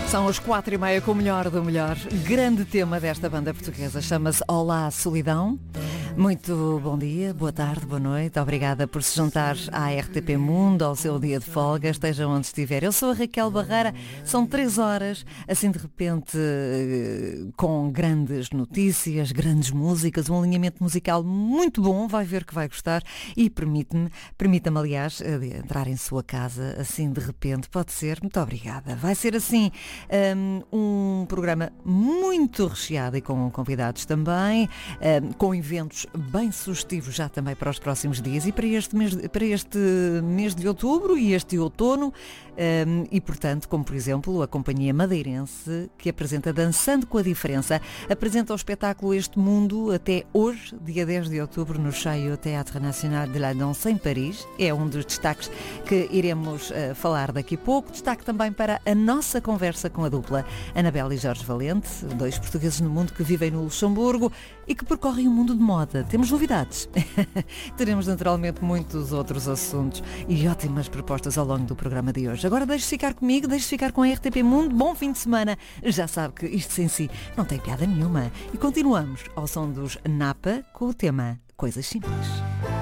São as 4h30 com o melhor do melhor. Grande tema desta banda portuguesa. Chama-se Olá Solidão. Muito bom dia, boa tarde, boa noite. Obrigada por se juntar à RTP Mundo, ao seu dia de folga, esteja onde estiver. Eu sou a Raquel Barreira, são 3 horas, assim de repente, com grandes notícias, grandes músicas, um alinhamento musical muito bom, vai ver que vai gostar e permita-me aliás, entrar em sua casa, assim de repente, pode ser, muito obrigada. Vai ser assim, um programa muito recheado e com convidados também, com eventos bem sugestivos já também para os próximos dias e para este mês de outubro e este outono, e portanto, como por exemplo a Companhia Madeirense, que apresenta Dançando com a Diferença, apresenta o espetáculo Este Mundo até hoje, dia 10 de outubro, no Chaillot Théâtre National de la Danse em Paris. É um dos destaques que iremos falar daqui a pouco. Destaque também para a nossa conversa com a dupla Anabela e Jorge Valente, 2 portugueses no mundo que vivem no Luxemburgo e que percorrem o mundo de moda. Temos novidades. Teremos naturalmente muitos outros assuntos e ótimas propostas ao longo do programa de hoje. Agora deixe-se ficar comigo, deixe-se ficar com a RTP Mundo. Bom fim de semana. Já sabe que isto sem si não tem piada nenhuma. E continuamos ao som dos Napa com o tema Coisas Simples.